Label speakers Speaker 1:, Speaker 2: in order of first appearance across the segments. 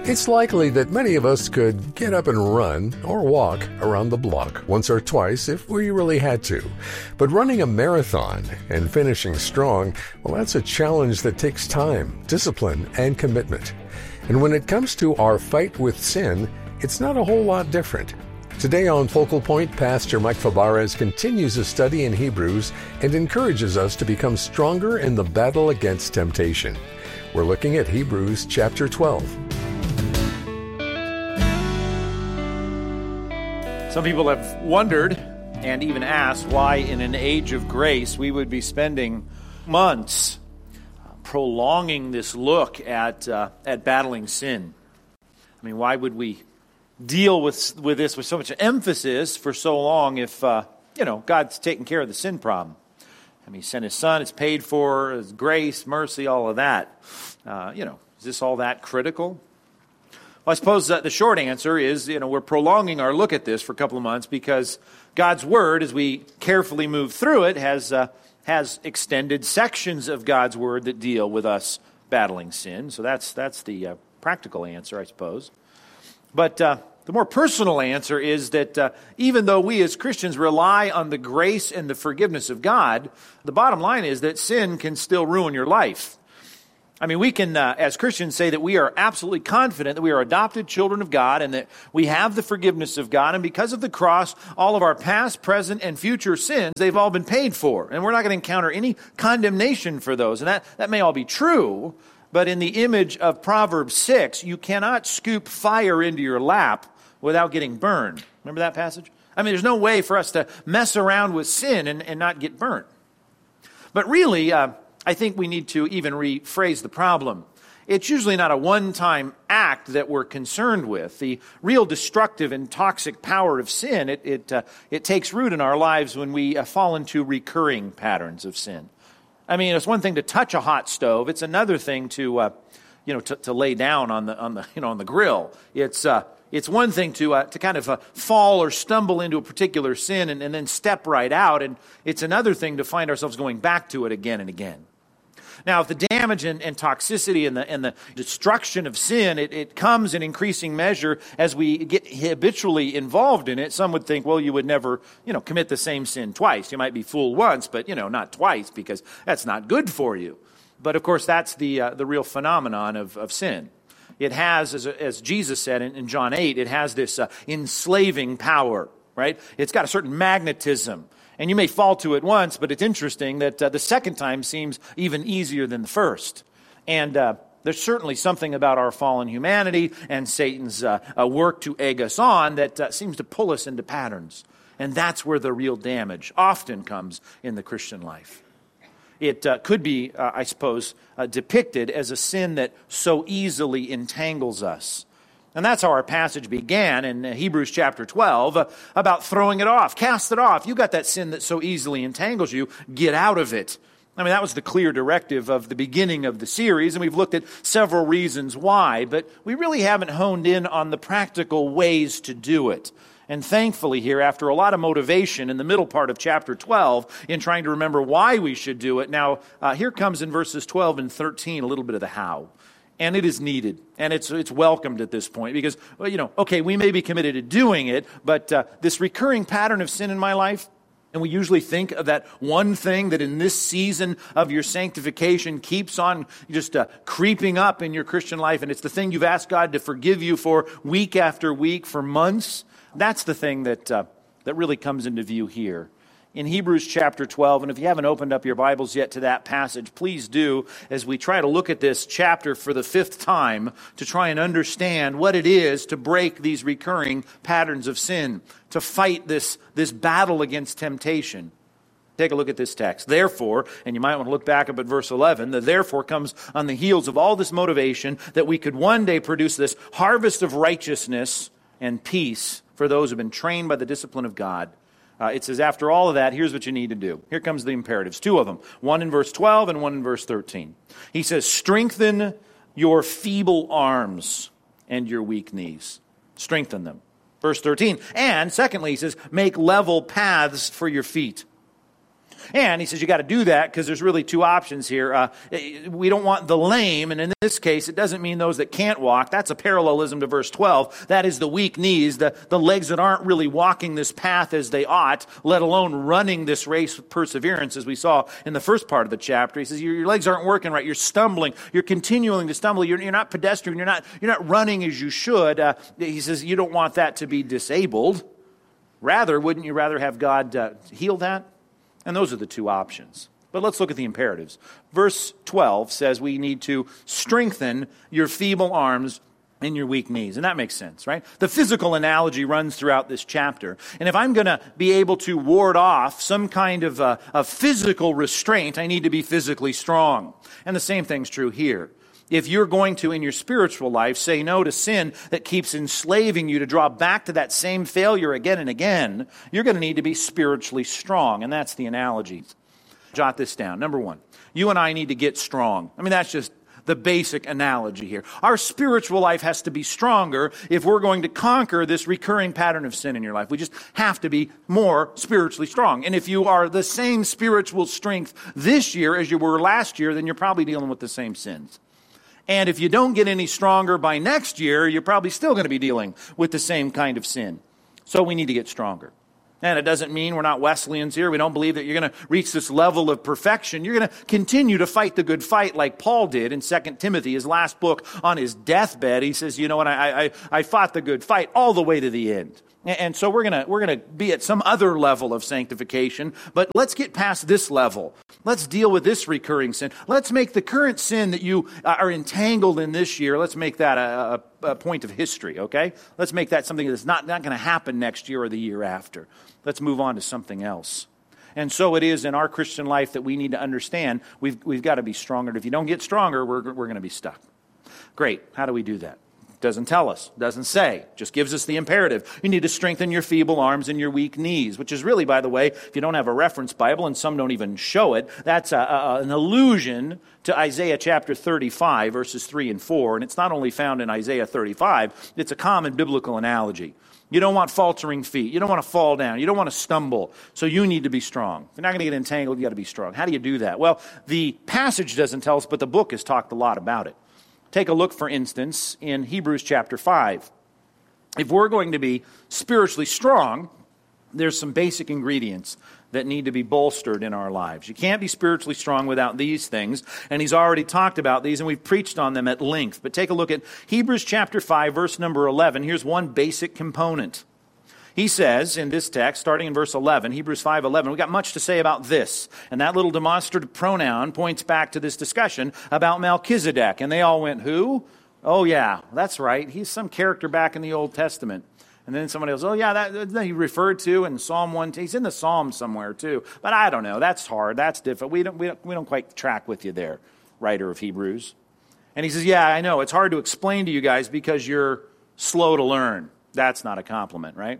Speaker 1: It's likely that many of us could get up and run or walk around the block once or twice if we really had to. But running a marathon and finishing strong, well, that's a challenge that takes time, discipline, and commitment. And when it comes to our fight with sin, it's not a whole lot different. Today on Focal Point, Pastor Mike Fabarez continues a study in Hebrews and encourages us to become stronger in the battle against temptation. We're looking at Hebrews chapter 12.
Speaker 2: Some people have wondered and even asked why in an age of grace we would be spending months prolonging this look at battling sin. I mean, why would we deal with this with so much emphasis for so long if, God's taking care of the sin problem? I mean, He sent His Son, it's paid for, His grace, mercy, all of that. Is this all that critical? Well, I suppose the short answer is, we're prolonging our look at this for a couple of months because God's Word, as we carefully move through it, has extended sections of God's Word that deal with us battling sin. So that's the practical answer, I suppose. But the more personal answer is that even though we as Christians rely on the grace and the forgiveness of God, the bottom line is that sin can still ruin your life. I mean, we can, as Christians, say that we are absolutely confident that we are adopted children of God and that we have the forgiveness of God. And because of the cross, all of our past, present, and future sins, they've all been paid for. And we're not going to encounter any condemnation for those. And that may all be true, but in the image of Proverbs 6, you cannot scoop fire into your lap without getting burned. Remember that passage? I mean, there's no way for us to mess around with sin and not get burnt. But really, I think we need to even rephrase the problem. It's usually not a one-time act that we're concerned with. The real destructive and toxic power of sin, it takes root in our lives when we fall into recurring patterns of sin. I mean, it's one thing to touch a hot stove. It's another thing to lay down on the grill. It's one thing to kind of fall or stumble into a particular sin and then step right out, and it's another thing to find ourselves going back to it again and again. Now, if the damage and toxicity and the destruction of sin, it comes in increasing measure as we get habitually involved in it. Some would think, well, you would never, commit the same sin twice. You might be fooled once, but, not twice, because that's not good for you. But, of course, that's the real phenomenon of sin. It has, as Jesus said in John 8, it has this enslaving power, right? It's got a certain magnetism. And you may fall to it once, but it's interesting that the second time seems even easier than the first. And there's certainly something about our fallen humanity and Satan's work to egg us on that seems to pull us into patterns. And that's where the real damage often comes in the Christian life. It could be, I suppose, depicted as a sin that so easily entangles us. And that's how our passage began in Hebrews chapter 12, about throwing it off. Cast it off. You got that sin that so easily entangles you. Get out of it. I mean, that was the clear directive of the beginning of the series, and we've looked at several reasons why, but we really haven't honed in on the practical ways to do it. And thankfully here, after a lot of motivation in the middle part of chapter 12, in trying to remember why we should do it, now here comes in verses 12 and 13 a little bit of the how. And it is needed, and it's welcomed at this point because, we may be committed to doing it, but this recurring pattern of sin in my life, and we usually think of that one thing that in this season of your sanctification keeps on just creeping up in your Christian life, and it's the thing you've asked God to forgive you for week after week for months. That's the thing that really comes into view here. In Hebrews chapter 12, and if you haven't opened up your Bibles yet to that passage, please do, as we try to look at this chapter for the fifth time to try and understand what it is to break these recurring patterns of sin, to fight this battle against temptation. Take a look at this text. Therefore, and you might want to look back up at verse 11, the therefore comes on the heels of all this motivation that we could one day produce this harvest of righteousness and peace for those who have been trained by the discipline of God. It says, after all of that, here's what you need to do. Here comes the imperatives, two of them. One in verse 12 and one in verse 13. He says, strengthen your feeble arms and your weak knees. Strengthen them. Verse 13. And secondly, he says, make level paths for your feet. And he says you got to do that because there's really two options here. We don't want the lame, and in this case, it doesn't mean those that can't walk. That's a parallelism to verse 12. That is the weak knees, the legs that aren't really walking this path as they ought, let alone running this race with perseverance, as we saw in the first part of the chapter. He says your legs aren't working right. You're stumbling. You're continuing to stumble. You're not pedestrian. You're not running as you should. He says you don't want that to be disabled. Rather, wouldn't you rather have God heal that? And those are the two options. But let's look at the imperatives. Verse 12 says we need to strengthen your feeble arms and your weak knees. And that makes sense, right? The physical analogy runs throughout this chapter. And if I'm going to be able to ward off some kind of a physical restraint, I need to be physically strong. And the same thing's true here. If you're going to, in your spiritual life, say no to sin that keeps enslaving you to draw back to that same failure again and again, you're going to need to be spiritually strong. And that's the analogy. Jot this down. Number one, you and I need to get strong. I mean, that's just the basic analogy here. Our spiritual life has to be stronger if we're going to conquer this recurring pattern of sin in your life. We just have to be more spiritually strong. And if you are the same spiritual strength this year as you were last year, then you're probably dealing with the same sins. And if you don't get any stronger by next year, you're probably still going to be dealing with the same kind of sin. So we need to get stronger. And it doesn't mean we're not Wesleyans here. We don't believe that you're going to reach this level of perfection. You're going to continue to fight the good fight like Paul did in 2 Timothy, his last book on his deathbed. He says, you know what, I fought the good fight all the way to the end. And so we're gonna be at some other level of sanctification, but let's get past this level. Let's deal with this recurring sin. Let's make the current sin that you are entangled in this year, let's make that a point of history, okay? Let's make that something that's not going to happen next year or the year after. Let's move on to something else. And so it is in our Christian life that we need to understand we've got to be stronger. And if you don't get stronger, we're going to be stuck. Great. How do we do that? Doesn't tell us, doesn't say, just gives us the imperative. You need to strengthen your feeble arms and your weak knees, which is really, by the way, if you don't have a reference Bible, and some don't even show it, that's an allusion to Isaiah chapter 35, verses 3 and 4. And it's not only found in Isaiah 35, it's a common biblical analogy. You don't want faltering feet. You don't want to fall down. You don't want to stumble. So you need to be strong. If you're not going to get entangled, you got to be strong. How do you do that? Well, the passage doesn't tell us, but the book has talked a lot about it. Take a look, for instance, in Hebrews chapter 5. If we're going to be spiritually strong, there's some basic ingredients that need to be bolstered in our lives. You can't be spiritually strong without these things, and he's already talked about these, and we've preached on them at length. But take a look at Hebrews chapter 5, verse number 11. Here's one basic component. He says in this text, starting in verse 11, Hebrews 5:11, we got much to say about this. And that little demonstrative pronoun points back to this discussion about Melchizedek. And they all went, who? Oh, yeah, that's right. He's some character back in the Old Testament. And then somebody else, oh, yeah, that he referred to in Psalm 1. He's in the Psalms somewhere, too. But I don't know. That's hard. That's difficult. We don't quite track with you there, writer of Hebrews. And he says, yeah, I know. It's hard to explain to you guys because you're slow to learn. That's not a compliment, right?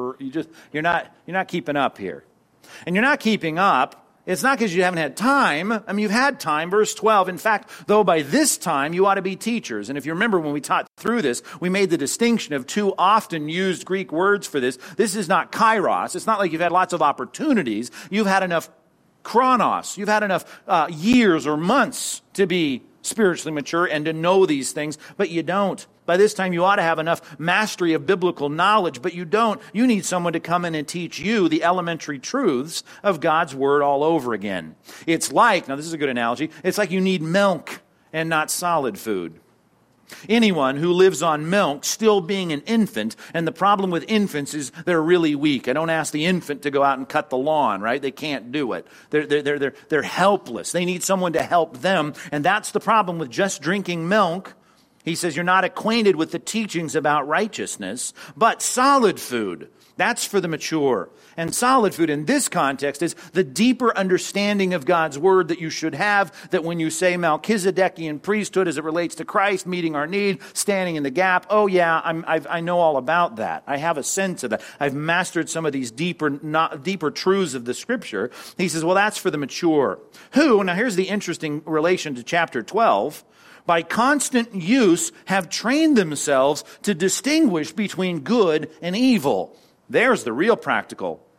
Speaker 2: You're not keeping up here. And you're not keeping up. It's not because you haven't had time. I mean, you've had time. Verse 12, in fact, though by this time you ought to be teachers. And if you remember when we taught through this, we made the distinction of two often used Greek words for this. This is not kairos. It's not like you've had lots of opportunities. You've had enough chronos. You've had enough years or months to be spiritually mature and to know these things, but you don't. By this time, you ought to have enough mastery of biblical knowledge, but you don't. You need someone to come in and teach you the elementary truths of God's Word all over again. It's like, now this is a good analogy, it's like you need milk and not solid food. Anyone who lives on milk still being an infant, and the problem with infants is they're really weak. I don't ask the infant to go out and cut the lawn, right? They can't do it. They're helpless. They need someone to help them, and that's the problem with just drinking milk. He says you're not acquainted with the teachings about righteousness, but solid food, that's for the mature. And solid food in this context is the deeper understanding of God's Word that you should have, that when you say Melchizedekian priesthood as it relates to Christ, meeting our need, standing in the gap, oh yeah, I know all about that. I have a sense of that. I've mastered some of these deeper truths of the Scripture. He says, well, that's for the mature. Who, now here's the interesting relation to chapter 12, by constant use have trained themselves to distinguish between good and evil. There's the real practical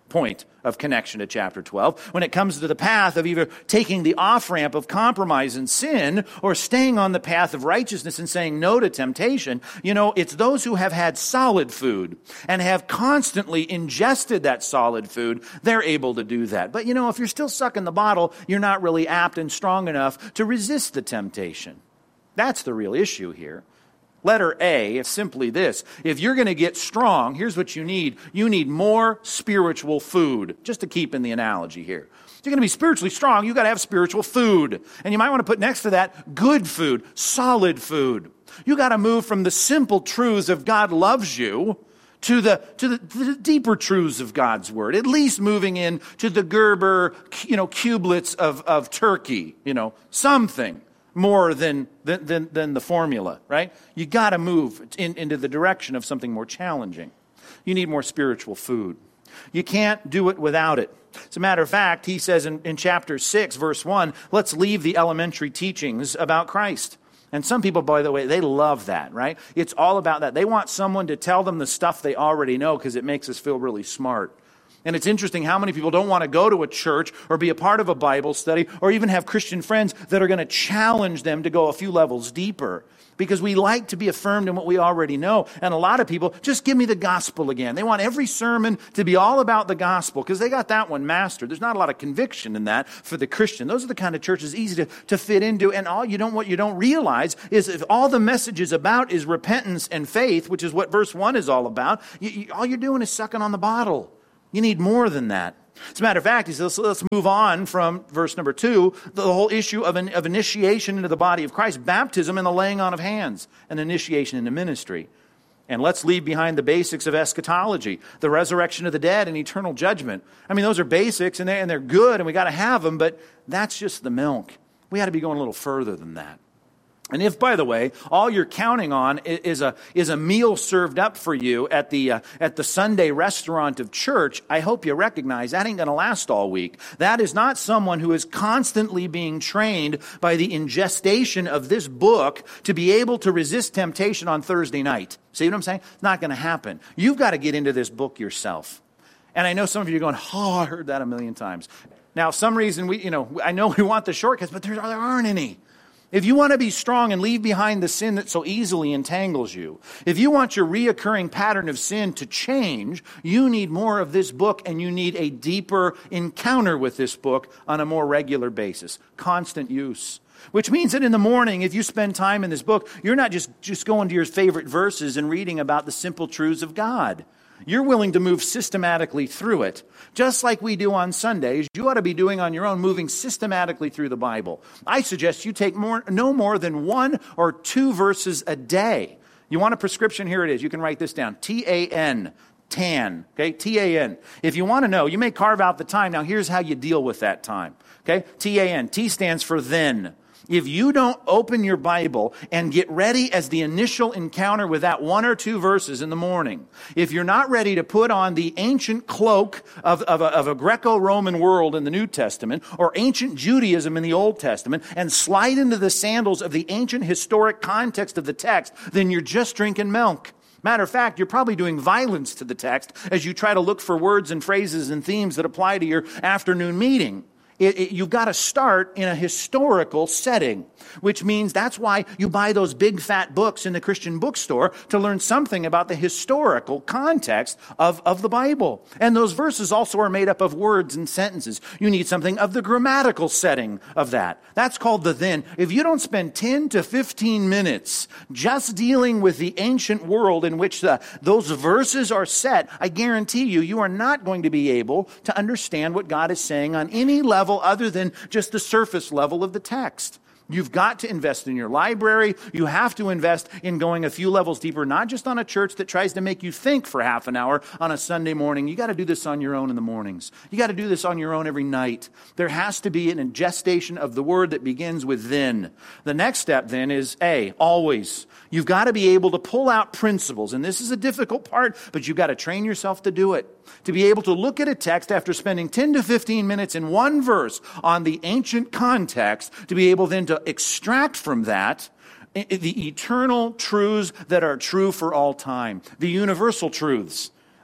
Speaker 2: point of connection to chapter 12. When it comes to the path of either taking the off-ramp of compromise and sin or staying on the path of righteousness and saying no to temptation, it's those who have had solid food and have constantly ingested that solid food, they're able to do that. But if you're still sucking the bottle, you're not really apt and strong enough to resist the temptation. That's the real issue here. Letter A is simply this. If you're going to get strong, here's what you need. You need more spiritual food, just to keep in the analogy here. If you're going to be spiritually strong, you've got to have spiritual food. And you might want to put next to that good food, solid food. You got to move from the simple truths of God loves you to the deeper truths of God's word, at least moving in to the Gerber, cubelets of turkey, something more than the formula, right? You got to move into the direction of something more challenging. You need more spiritual food. You can't do it without it. As a matter of fact, he says in chapter 6, verse 1, let's leave the elementary teachings about Christ. And some people, by the way, they love that, right? It's all about that. They want someone to tell them the stuff they already know because it makes us feel really smart. And it's interesting how many people don't want to go to a church or be a part of a Bible study or even have Christian friends that are going to challenge them to go a few levels deeper. Because we like to be affirmed in what we already know. And a lot of people, just give me the gospel again. They want every sermon to be all about the gospel because they got that one mastered. There's not a lot of conviction in that for the Christian. Those are the kind of churches easy to fit into. And what you don't realize is if all the message is about is repentance and faith, which is what verse 1 is all about, all you're doing is sucking on the bottle. You need more than that. As a matter of fact, he says, let's move on from verse number 2, the whole issue of initiation into the body of Christ, baptism and the laying on of hands, and initiation into ministry. And let's leave behind the basics of eschatology, the resurrection of the dead and eternal judgment. I mean, those are basics and they're good and we got to have them, but that's just the milk. We got to be going a little further than that. And if, by the way, all you're counting on is a meal served up for you at the Sunday restaurant of church, I hope you recognize that ain't going to last all week. That is not someone who is constantly being trained by the ingestion of this book to be able to resist temptation on Thursday night. See what I'm saying? It's not going to happen. You've got to get into this book yourself. And I know some of you are going, I heard that a million times. Now, some reason I know we want the shortcuts, but there aren't any. If you want to be strong and leave behind the sin that so easily entangles you, if you want your reoccurring pattern of sin to change, you need more of this book and you need a deeper encounter with this book on a more regular basis. Constant use. Which means that in the morning, if you spend time in this book, you're not just going to your favorite verses and reading about the simple truths of God. You're willing to move systematically through it. Just like we do on Sundays, you ought to be doing on your own, moving systematically through the Bible. I suggest you take no more than 1 or 2 verses a day. You want a prescription? Here it is. You can write this down. T-A-N. TAN. Okay? T-A-N. If you want to know, you may carve out the time. Now, here's how you deal with that time. Okay? T-A-N. T stands for then. If you don't open your Bible and get ready as the initial encounter with that 1 or 2 verses in the morning, if you're not ready to put on the ancient cloak of a Greco-Roman world in the New Testament or ancient Judaism in the Old Testament and slide into the sandals of the ancient historic context of the text, then you're just drinking milk. Matter of fact, you're probably doing violence to the text as you try to look for words and phrases and themes that apply to your afternoon meeting. You've got to start in a historical setting, which means that's why you buy those big fat books in the Christian bookstore to learn something about the historical context of the Bible. And those verses also are made up of words and sentences. You need something of the grammatical setting of that. That's called the then. If you don't spend 10 to 15 minutes just dealing with the ancient world in which those verses are set, I guarantee you are not going to be able to understand what God is saying on any level other than just the surface level of the text. You've got to invest in your library. You have to invest in going a few levels deeper, not just on a church that tries to make you think for half an hour on a Sunday morning. You got to do this on your own in the mornings. You got to do this on your own every night. There has to be an ingestion of the word that begins with then. The next step then is A, always. You've got to be able to pull out principles, and this is a difficult part, but you've got to train yourself to do it. To be able to look at a text after spending 10 to 15 minutes in one verse on the ancient context, to be able then to extract from that the eternal truths that are true for all time, the universal truths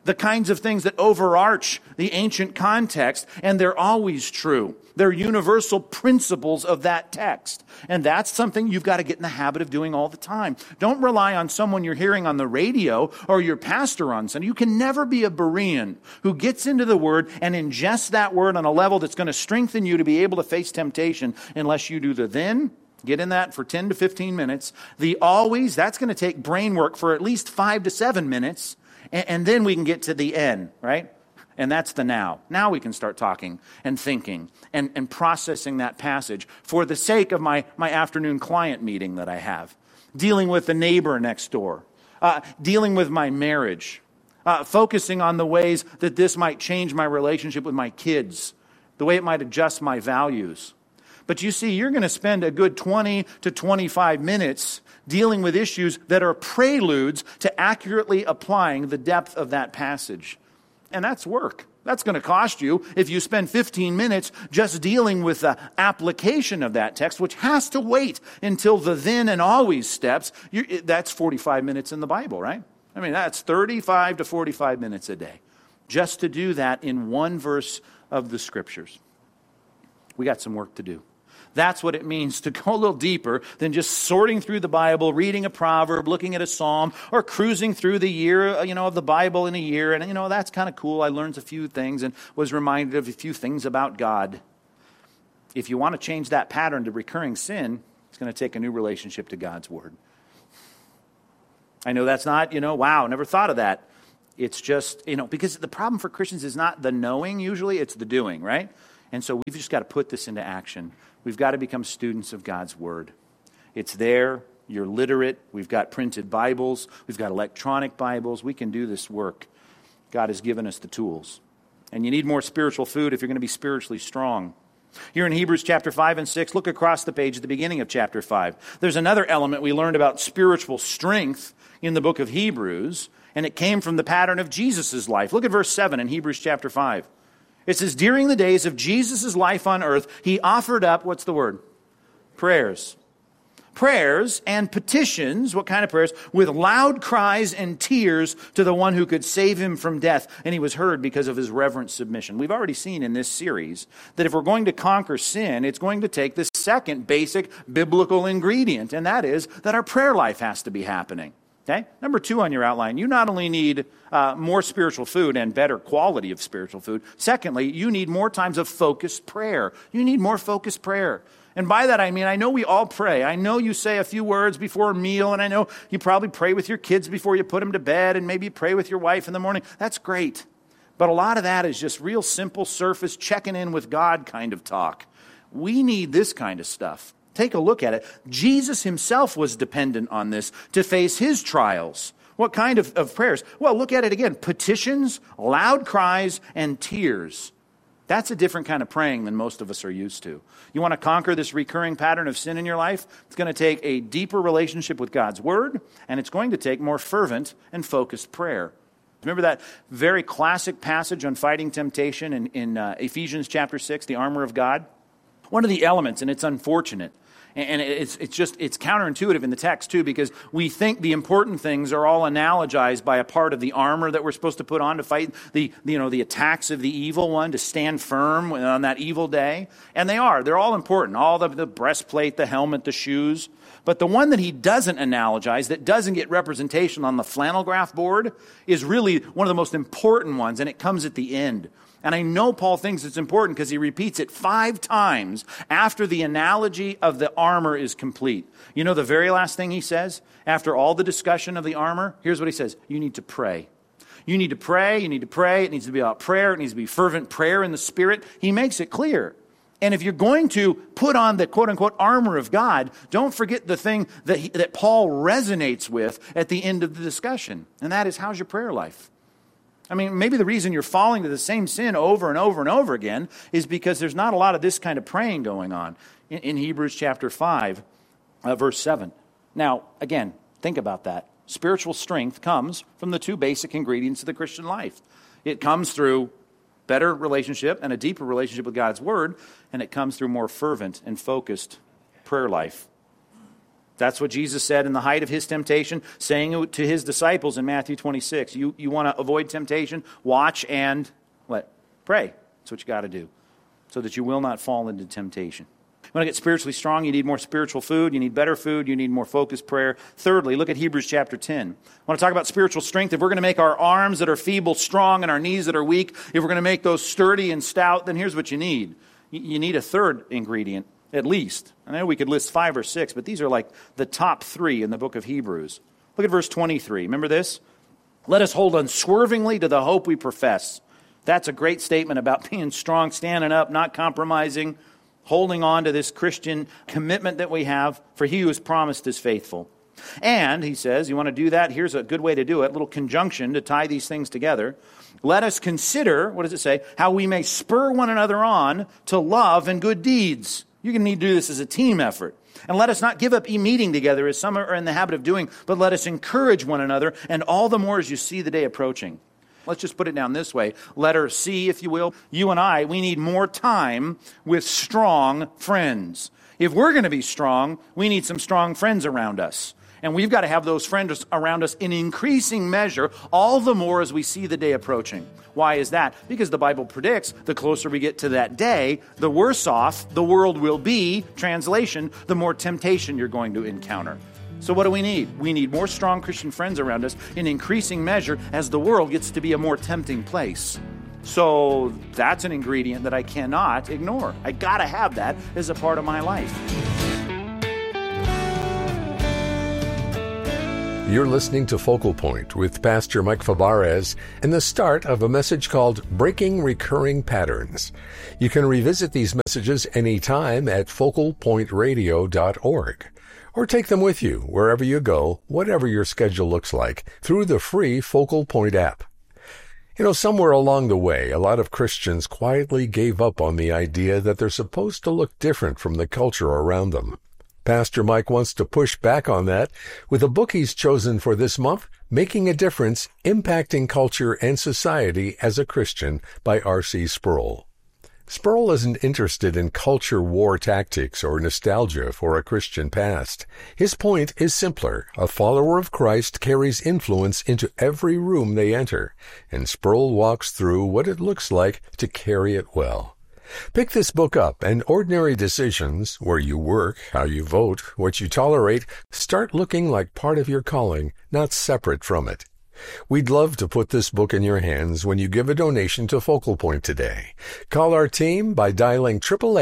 Speaker 2: the kinds of things that overarch the ancient context, and they're always true. They're universal principles of that text. And that's something you've got to get in the habit of doing all the time. Don't rely on someone you're hearing on the radio or your pastor on Sunday. You can never be a Berean who gets into the Word and ingests that Word on a level that's going to strengthen you to be able to face temptation unless you do the then. Get in that for 10 to 15 minutes. The always, that's going to take brain work for at least 5 to 7 minutes. And then we can get to the end, right? And that's the now. Now we can start talking and thinking and processing that passage for the sake of my afternoon client meeting that I have. Dealing with the neighbor next door. Dealing with my marriage. Focusing on the ways that this might change my relationship with my kids. The way it might adjust my values. But you see, you're going to spend a good 20 to 25 minutes dealing with issues that are preludes to accurately applying the depth of that passage. And that's work. That's going to cost you if you spend 15 minutes just dealing with the application of that text, which has to wait until the then and always steps. That's 45 minutes in the Bible, right? I mean, that's 35 to 45 minutes a day just to do that in one verse of the Scriptures. We got some work to do. That's what it means to go a little deeper than just sorting through the Bible, reading a proverb, looking at a psalm, or cruising through the year, of the Bible in a year. And, that's kind of cool. I learned a few things and was reminded of a few things about God. If you want to change that pattern to recurring sin, it's going to take a new relationship to God's Word. I know that's not, wow, never thought of that. It's just, because the problem for Christians is not the knowing usually, it's the doing, right? And so we've just got to put this into action. We've got to become students of God's Word. It's there. You're literate. We've got printed Bibles. We've got electronic Bibles. We can do this work. God has given us the tools. And you need more spiritual food if you're going to be spiritually strong. Here in Hebrews chapter 5 and 6, look across the page at the beginning of chapter 5. There's another element we learned about spiritual strength in the book of Hebrews, and it came from the pattern of Jesus' life. Look at verse 7 in Hebrews chapter 5. It says, during the days of Jesus' life on earth, he offered up, what's the word? Prayers. Prayers and petitions, what kind of prayers? With loud cries and tears to the one who could save him from death. And he was heard because of his reverent submission. We've already seen in this series that if we're going to conquer sin, it's going to take this second basic biblical ingredient. And that is that our prayer life has to be happening. Okay? Number 2 on your outline, you not only need more spiritual food and better quality of spiritual food. Secondly, you need more times of focused prayer. You need more focused prayer. And by that I mean, I know we all pray. I know you say a few words before a meal, and I know you probably pray with your kids before you put them to bed, and maybe you pray with your wife in the morning. That's great. But a lot of that is just real simple surface, checking in with God kind of talk. We need this kind of stuff. Take a look at it. Jesus himself was dependent on this to face his trials. What kind of prayers? Well, look at it again. Petitions, loud cries, and tears. That's a different kind of praying than most of us are used to. You want to conquer this recurring pattern of sin in your life? It's going to take a deeper relationship with God's Word, and it's going to take more fervent and focused prayer. Remember that very classic passage on fighting temptation in Ephesians chapter 6, the armor of God? One of the elements, and it's unfortunate, and it's counterintuitive in the text too, because we think the important things are all analogized by a part of the armor that we're supposed to put on to fight the attacks of the evil one, to stand firm on that evil day. And they are. They're all important. All the breastplate, the helmet, the shoes. But the one that he doesn't analogize, that doesn't get representation on the flannel graph board, is really one of the most important ones, and it comes at the end. And I know Paul thinks it's important because he repeats it 5 times after the analogy of the armor is complete. You know the very last thing he says after all the discussion of the armor? Here's what he says. You need to pray. You need to pray. You need to pray. It needs to be about prayer. It needs to be fervent prayer in the Spirit. He makes it clear. And if you're going to put on the quote-unquote armor of God, don't forget the thing that Paul resonates with at the end of the discussion. And that is, how's your prayer life? I mean, maybe the reason you're falling to the same sin over and over and over again is because there's not a lot of this kind of praying going on in Hebrews chapter 5, verse 7. Now, again, think about that. Spiritual strength comes from the 2 basic ingredients of the Christian life. It comes through better relationship and a deeper relationship with God's Word, and it comes through more fervent and focused prayer life. That's what Jesus said in the height of his temptation, saying it to his disciples in Matthew 26. You want to avoid temptation? Watch and what? Pray. That's what you got to do, so that you will not fall into temptation. You want to get spiritually strong, you need more spiritual food, you need better food, you need more focused prayer. Thirdly, look at Hebrews chapter 10. I want to talk about spiritual strength. If we're going to make our arms that are feeble strong and our knees that are weak, if we're going to make those sturdy and stout, then here's what you need. You need a third ingredient, at least. I know we could list 5 or 6, but these are like the top 3 in the book of Hebrews. Look at verse 23. Remember this? Let us hold unswervingly to the hope we profess. That's a great statement about being strong, standing up, not compromising, holding on to this Christian commitment that we have, for he who has promised is faithful. And, he says, you want to do that? Here's a good way to do it, a little conjunction to tie these things together. Let us consider, what does it say? How we may spur one another on to love and good deeds. You're going to need to do this as a team effort. And let us not give up meeting together as some are in the habit of doing, but let us encourage one another, and all the more as you see the day approaching. Let's just put it down this way. Letter C, if you will. You and I, we need more time with strong friends. If we're going to be strong, we need some strong friends around us. And we've got to have those friends around us in increasing measure, all the more as we see the day approaching. Why is that? Because the Bible predicts the closer we get to that day, the worse off the world will be, translation, the more temptation you're going to encounter. So what do we need? We need more strong Christian friends around us in increasing measure as the world gets to be a more tempting place. So that's an ingredient that I cannot ignore. I got to have that as a part of my life.
Speaker 1: You're listening to Focal Point with Pastor Mike Fabarez and the start of a message called Breaking Recurring Patterns. You can revisit these messages anytime at focalpointradio.org. Or take them with you wherever you go, whatever your schedule looks like, through the free Focal Point app. You know, somewhere along the way, a lot of Christians quietly gave up on the idea that they're supposed to look different from the culture around them. Pastor Mike wants to push back on that with a book he's chosen for this month, Making a Difference, Impacting Culture and Society as a Christian by R.C. Sproul. Sproul isn't interested in culture war tactics or nostalgia for a Christian past. His point is simpler. A follower of Christ carries influence into every room they enter, and Sproul walks through what it looks like to carry it well. Pick this book up, and ordinary decisions, where you work, how you vote, what you tolerate, start looking like part of your calling, not separate from it. We'd love to put this book in your hands when you give a donation to Focal Point today. Call our team by dialing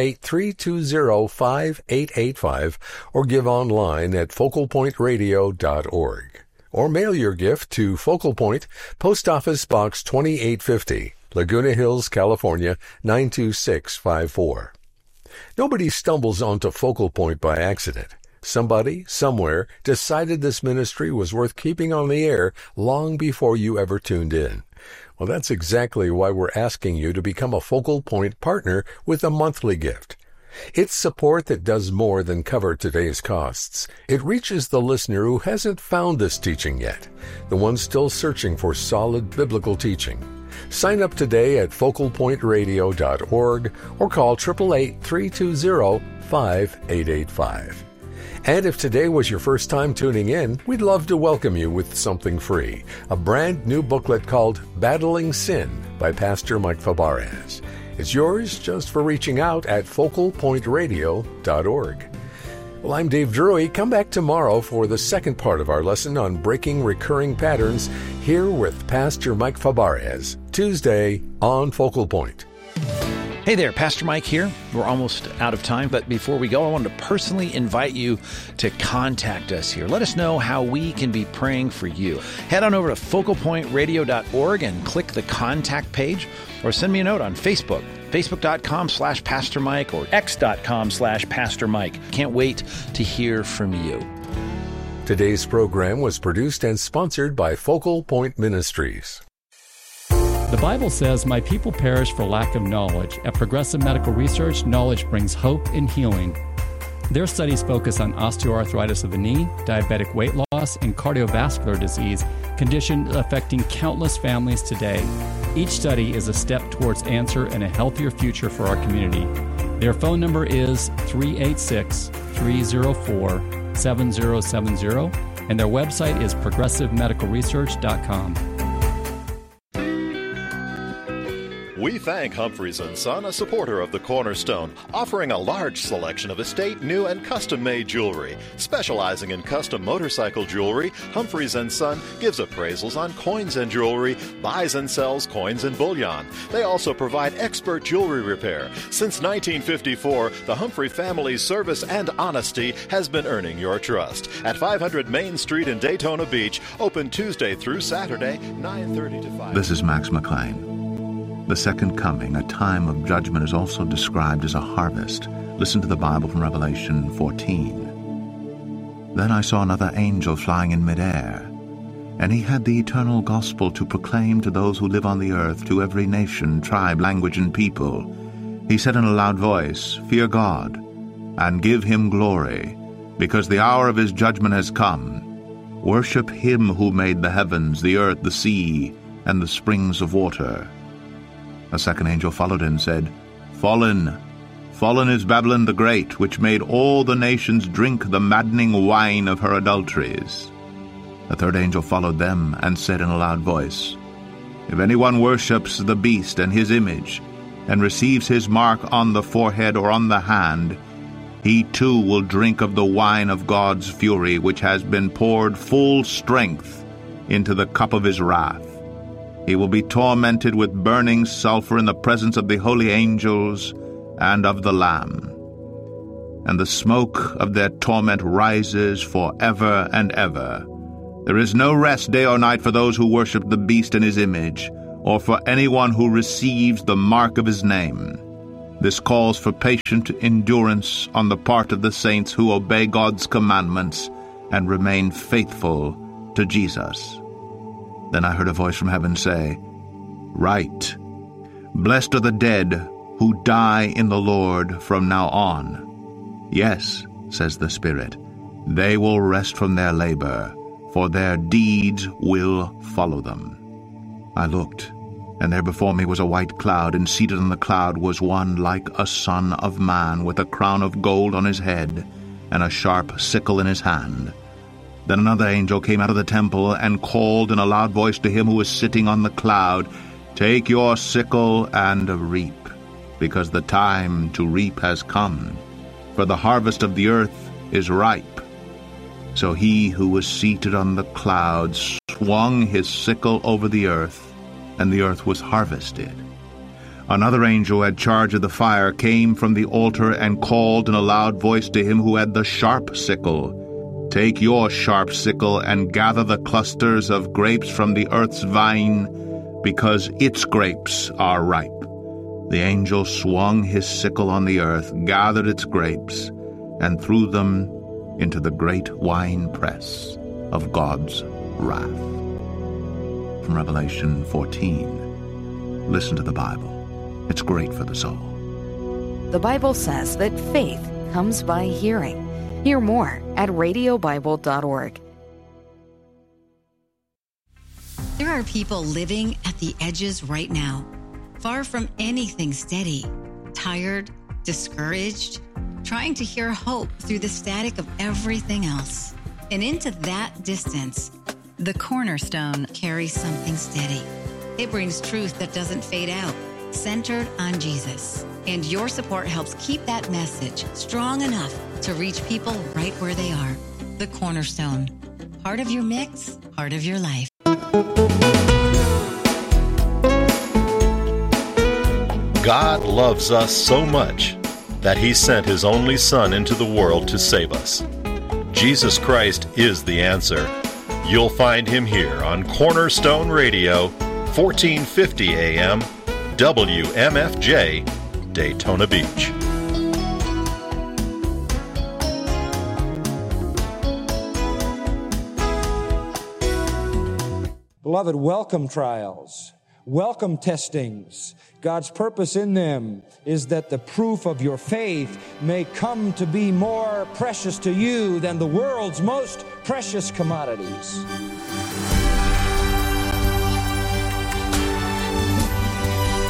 Speaker 1: 888-320-5885 or give online at focalpointradio.org. Or mail your gift to Focal Point, Post Office Box 2850, Laguna Hills, California, 92654. Nobody stumbles onto Focal Point by accident. Somebody, somewhere, decided this ministry was worth keeping on the air long before you ever tuned in. Well, that's exactly why we're asking you to become a Focal Point partner with a monthly gift. It's support that does more than cover today's costs. It reaches the listener who hasn't found this teaching yet, the one still searching for solid biblical teaching. Sign up today at focalpointradio.org or call 888-320-5885. And if today was your first time tuning in, we'd love to welcome you with something free, a brand new booklet called Battling Sin by Pastor Mike Fabarez. It's yours just for reaching out at focalpointradio.org. Well, I'm Dave Drury. Come back tomorrow for the second part of our lesson on breaking recurring patterns here with Pastor Mike Fabarez, Tuesday on Focal Point.
Speaker 3: Hey there, Pastor Mike here. We're almost out of time, but before we go, I wanted to personally invite you to contact us here. Let us know how we can be praying for you. Head on over to focalpointradio.org and click the contact page, or send me a note on Facebook, facebook.com/Pastor Mike or x.com/Pastor Mike. Can't wait to hear from you.
Speaker 1: Today's program was produced and sponsored by Focal Point Ministries.
Speaker 4: The Bible says, "My people perish for lack of knowledge." At Progressive Medical Research, knowledge brings hope and healing. Their studies focus on osteoarthritis of the knee, diabetic weight loss, and cardiovascular disease, conditions affecting countless families today. Each study is a step towards answer and a healthier future for our community. Their phone number is 386-304-5555. 888-866-7070, and their website is progressivemedicalresearch.com.
Speaker 5: We thank Humphreys & Son, a supporter of the Cornerstone, offering a large selection of estate, new, and custom-made jewelry. Specializing in custom motorcycle jewelry, Humphreys & Son gives appraisals on coins and jewelry, buys and sells coins and bullion. They also provide expert jewelry repair. Since 1954, the Humphrey family's service and honesty has been earning your trust. At 500 Main Street in Daytona Beach, open Tuesday through Saturday, 9:30 to 5.
Speaker 6: This is Max McLean. The second coming, a time of judgment, is also described as a harvest. Listen to the Bible from Revelation 14. Then I saw another angel flying in midair, and he had the eternal gospel to proclaim to those who live on the earth, to every nation, tribe, language, and people. He said in a loud voice, "Fear God, and give him glory, because the hour of his judgment has come. Worship him who made the heavens, the earth, the sea, and the springs of water." A second angel followed and said, "Fallen, fallen is Babylon the Great, which made all the nations drink the maddening wine of her adulteries." A third angel followed them and said in a loud voice, "If anyone worships the beast and his image, and receives his mark on the forehead or on the hand, he too will drink of the wine of God's fury, which has been poured full strength into the cup of his wrath. He will be tormented with burning sulfur in the presence of the holy angels and of the Lamb. And the smoke of their torment rises forever and ever. There is no rest day or night for those who worship the beast and his image, or for anyone who receives the mark of his name. This calls for patient endurance on the part of the saints who obey God's commandments and remain faithful to Jesus." Then I heard a voice from heaven say, "Write, blessed are the dead who die in the Lord from now on. Yes, says the Spirit, they will rest from their labor, for their deeds will follow them." I looked, and there before me was a white cloud, and seated on the cloud was one like a son of man, with a crown of gold on his head, and a sharp sickle in his hand. Then another angel came out of the temple and called in a loud voice to him who was sitting on the cloud, "Take your sickle and reap, because the time to reap has come, for the harvest of the earth is ripe." So he who was seated on the cloud swung his sickle over the earth, and the earth was harvested. Another angel who had charge of the fire came from the altar and called in a loud voice to him who had the sharp sickle, "Take your sharp sickle and gather the clusters of grapes from the earth's vine, because its grapes are ripe." The angel swung his sickle on the earth, gathered its grapes, and threw them into the great winepress of God's wrath. From Revelation 14. Listen to the Bible. It's great for the soul.
Speaker 7: The Bible says that faith comes by hearing. Hear more at radiobible.org.
Speaker 8: There are people living at the edges right now, far from anything steady, tired, discouraged, trying to hear hope through the static of everything else. And into that distance, the Cornerstone carries something steady. It brings truth that doesn't fade out, centered on Jesus. And your support helps keep that message strong enough to reach people right where they are. The Cornerstone. Part of your mix, part of your life.
Speaker 5: God loves us so much that he sent his only Son into the world to save us. Jesus Christ is the answer. You'll find him here on Cornerstone Radio, 1450 AM, WMFJ, Daytona Beach.
Speaker 9: Beloved, welcome trials, welcome testings. God's purpose in them is that the proof of your faith may come to be more precious to you than the world's most precious commodities.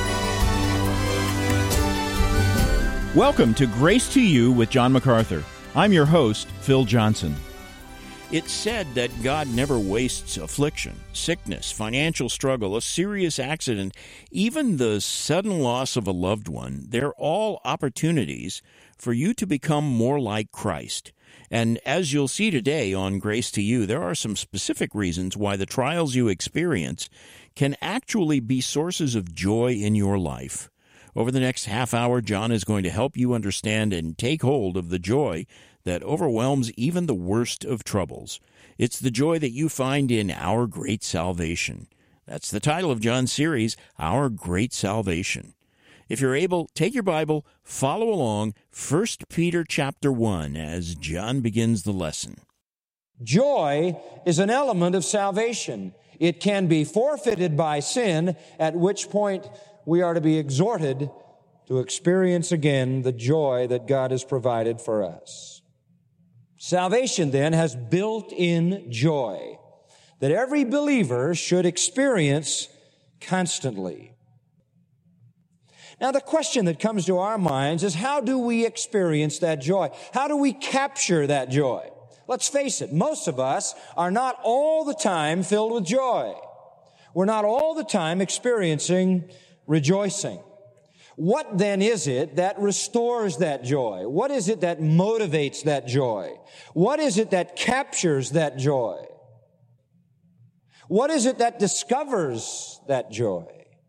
Speaker 10: Welcome to Grace to You with John MacArthur. I'm your host, Phil Johnson. It's said that God never wastes affliction, sickness, financial struggle, a serious accident, even the sudden loss of a loved one. They're all opportunities for you to become more like Christ. And as you'll see today on Grace to You, there are some specific reasons why the trials you experience can actually be sources of joy in your life. Over the next half hour, John is going to help you understand and take hold of the joy that overwhelms even the worst of troubles. It's the joy that you find in Our Great Salvation. That's the title of John's series, Our Great Salvation. If you're able, take your Bible, follow along, 1 Peter chapter 1, as John begins the lesson.
Speaker 9: Joy is an element of salvation. It can be forfeited by sin, at which point we are to be exhorted to experience again the joy that God has provided for us. Salvation, then, has built-in joy that every believer should experience constantly. Now, the question that comes to our minds is, how do we experience that joy? How do we capture that joy? Let's face it, most of us are not all the time filled with joy. We're not all the time experiencing rejoicing. What then is it that restores that joy? What is it that motivates that joy? What is it that captures that joy? What is it that discovers that joy?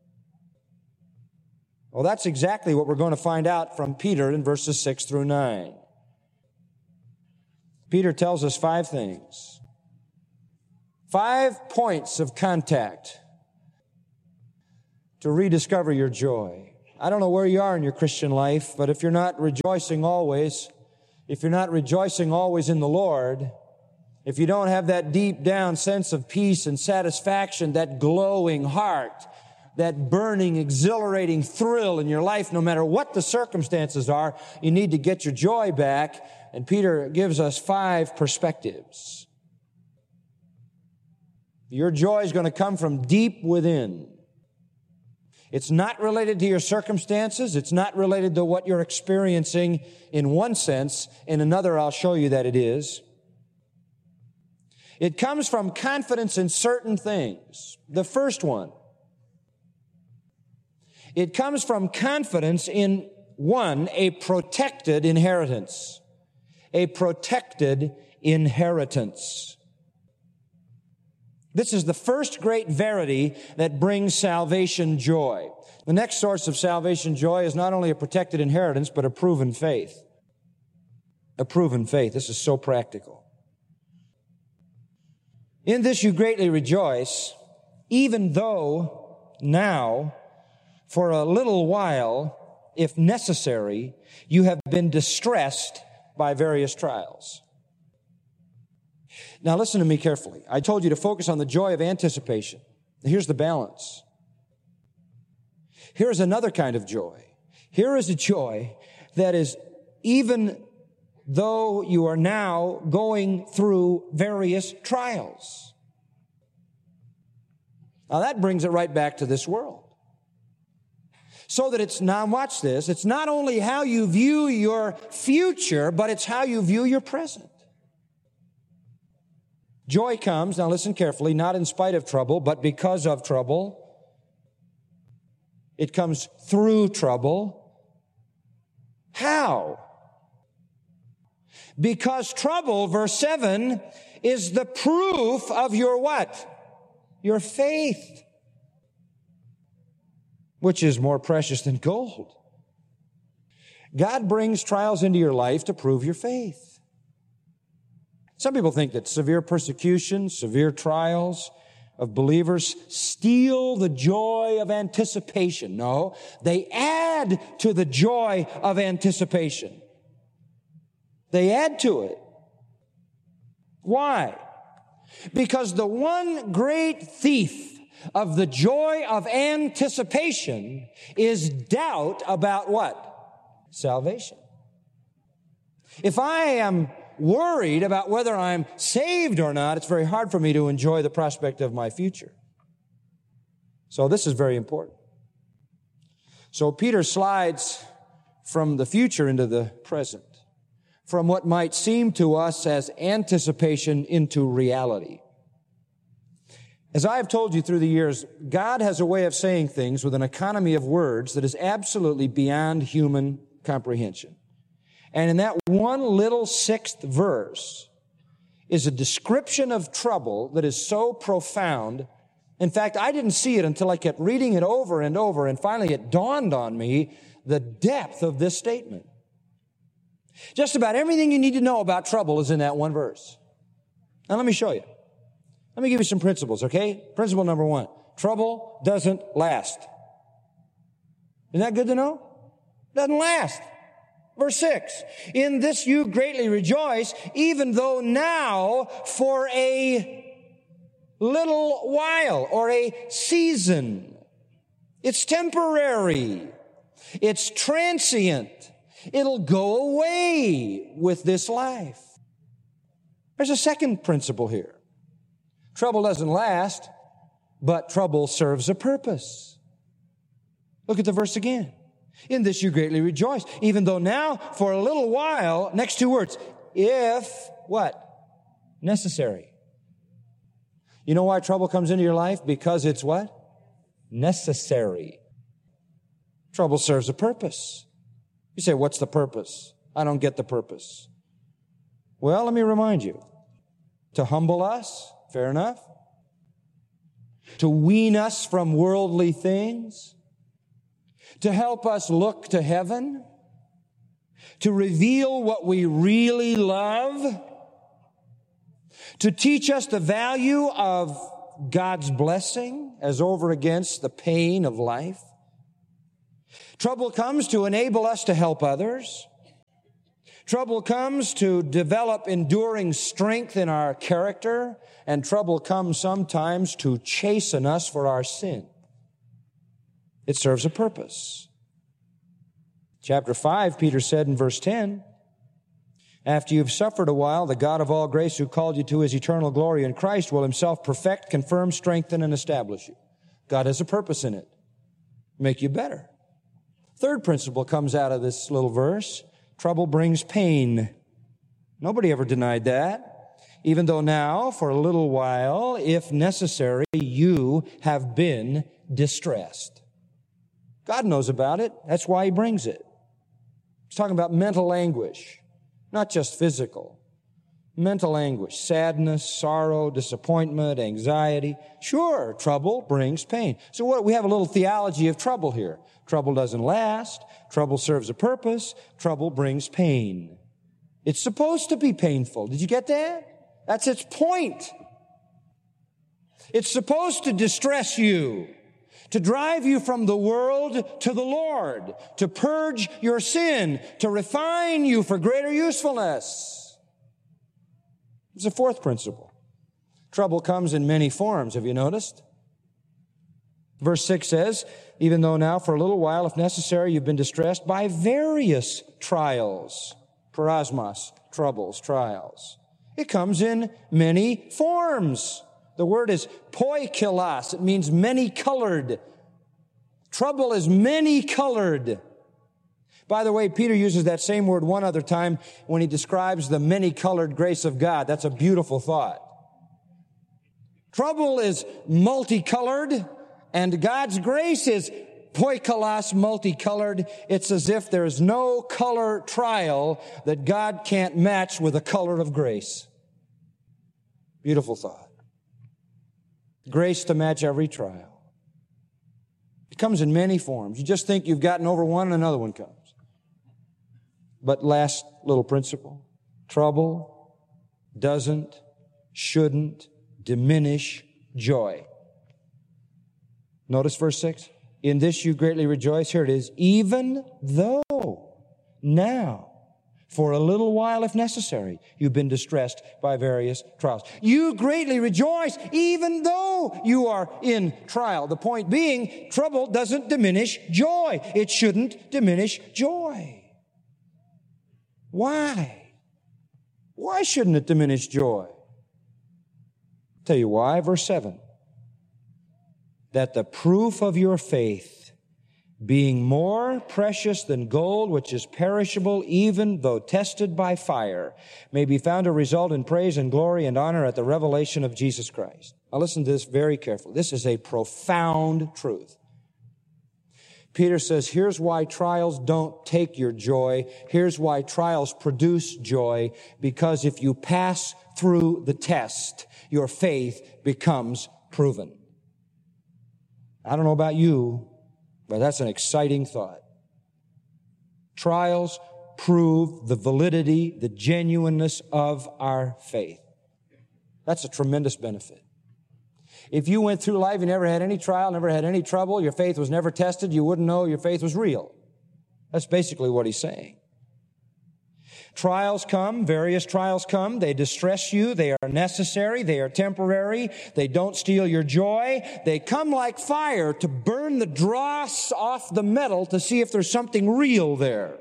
Speaker 9: Well, that's exactly what we're going to find out from Peter in verses 6 through 9. Peter tells us 5 things. 5 points of contact to rediscover your joy. I don't know where you are in your Christian life, but if you're not rejoicing always in the Lord, if you don't have that deep down sense of peace and satisfaction, that glowing heart, that burning, exhilarating thrill in your life, no matter what the circumstances are, you need to get your joy back. And Peter gives us 5 perspectives. Your joy is going to come from deep within. It's not related to your circumstances. It's not related to what you're experiencing in one sense. In another, I'll show you that it is. It comes from confidence in certain things. The first one. It comes from confidence in, 1, a protected inheritance. A protected inheritance. This is the first great verity that brings salvation joy. The next source of salvation joy is not only a protected inheritance, but a proven faith. A proven faith. This is so practical. In this you greatly rejoice, even though now, for a little while, if necessary, you have been distressed by various trials. Now listen to me carefully. I told you to focus on the joy of anticipation. Here's the balance. Here is another kind of joy. Here is a joy that is, even though you are now going through various trials. Now that brings it right back to this world. So that it's, now watch this, it's not only how you view your future, but it's how you view your present. Joy comes, now listen carefully, not in spite of trouble, but because of trouble. It comes through trouble. How? Because trouble, verse 7, is the proof of your what? Your faith, which is more precious than gold. God brings trials into your life to prove your faith. Some people think that severe persecution, severe trials of believers steal the joy of anticipation. No, they add to the joy of anticipation. They add to it. Why? Because the one great thief of the joy of anticipation is doubt about what? Salvation. If I am worried about whether I'm saved or not, it's very hard for me to enjoy the prospect of my future. So this is very important. So Peter slides from the future into the present. from what might seem to us as anticipation into reality. As I have told you through the years, God has a way of saying things with an economy of words that is absolutely beyond human comprehension. And in that one little 6th verse is a description of trouble that is so profound. In fact, I didn't see it until I kept reading it over and over, and finally it dawned on me the depth of this statement. Just about everything you need to know about trouble is in that one verse. Now let me show you. Let me give you some principles, okay? Principle number 1, trouble doesn't last. Isn't that good to know? Doesn't last. Verse 6, in this you greatly rejoice, even though now for a little while or a season. It's temporary. It's transient. It'll go away with this life. There's a second principle here. Trouble doesn't last, but trouble serves a purpose. Look at the verse again. In this you greatly rejoice, even though now for a little while, next 2 words, if what? Necessary. You know why trouble comes into your life? Because it's what? Necessary. Trouble serves a purpose. You say, what's the purpose? I don't get the purpose. Well, let me remind you. To humble us, fair enough. To wean us from worldly things. To help us look to heaven. To reveal what we really love. To teach us the value of God's blessing as over against the pain of life. Trouble comes to enable us to help others. Trouble comes to develop enduring strength in our character. And trouble comes sometimes to chasten us for our sin. It serves a purpose. Chapter 5, Peter said in verse 10, after you've suffered a while, the God of all grace who called you to his eternal glory in Christ will himself perfect, confirm, strengthen, and establish you. God has a purpose in it. Make you better. Third principle comes out of this little verse. Trouble brings pain. Nobody ever denied that. Even though now, for a little while, if necessary, you have been distressed. God knows about it. That's why he brings it. He's talking about mental anguish, not just physical. Mental anguish, sadness, sorrow, disappointment, anxiety. Sure, trouble brings pain. So what? We have a little theology of trouble here. Trouble doesn't last. Trouble serves a purpose. Trouble brings pain. It's supposed to be painful. Did you get that? That's its point. It's supposed to distress you, to drive you from the world to the Lord, to purge your sin, to refine you for greater usefulness. It's a fourth principle. Trouble comes in many forms. Have you noticed? Verse 6 says, even though now for a little while, if necessary, you've been distressed by various trials. Parasmos, troubles, trials. It comes in many forms. The word is poikilos. It means many-colored. Trouble is many-colored. By the way, Peter uses that same word one other time when he describes the many-colored grace of God. That's a beautiful thought. Trouble is multicolored, and God's grace is poikilos, multicolored. It's as if there's no color trial that God can't match with the color of grace. Beautiful thought. Grace to match every trial. It comes in many forms. You just think you've gotten over one and another one comes. But last little principle, trouble doesn't, shouldn't diminish joy. Notice verse 6. In this you greatly rejoice. Here it is. Even though now, for a little while if necessary, you've been distressed by various trials. You greatly rejoice even though you are in trial. The point being, trouble doesn't diminish joy. It shouldn't diminish joy. Why? Why shouldn't it diminish joy? I'll tell you why. Verse 7. That the proof of your faith, being more precious than gold, which is perishable, even though tested by fire, may be found to result in praise and glory and honor at the revelation of Jesus Christ. Now listen to this very carefully. This is a profound truth. Peter says, here's why trials don't take your joy. Here's why trials produce joy. Because if you pass through the test, your faith becomes proven. I don't know about you, but that's an exciting thought. Trials prove the validity, the genuineness of our faith. That's a tremendous benefit. If you went through life and never had any trial, never had any trouble, your faith was never tested, you wouldn't know your faith was real. That's basically what he's saying. Trials come, various trials come. They distress you. They are necessary. They are temporary. They don't steal your joy. They come like fire to burn the dross off the metal to see if there's something real there.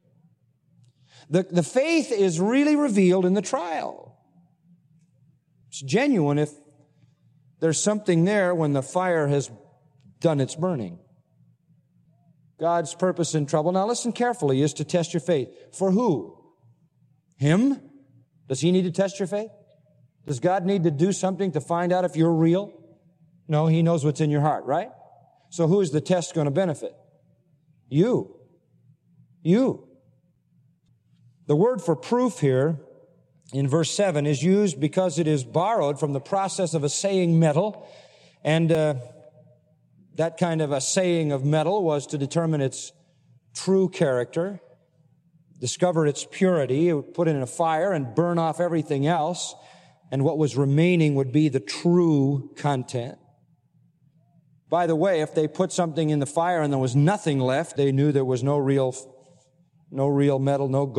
Speaker 9: The faith is really revealed in the trial. It's genuine if there's something there when the fire has done its burning. God's purpose in trouble, now listen carefully, is to test your faith. For who? Him? Does He need to test your faith? Does God need to do something to find out if you're real? No, He knows what's in your heart, right? So who is the test going to benefit? You. You. The word for proof here in verse 7 is used because it is borrowed from the process of assaying metal, and that kind of assaying of metal was to determine its true character, discover its purity. It would put it in a fire and burn off everything else, and what was remaining would be the true content. By the way, if they put something in the fire and there was nothing left, they knew there was no real metal, no gold.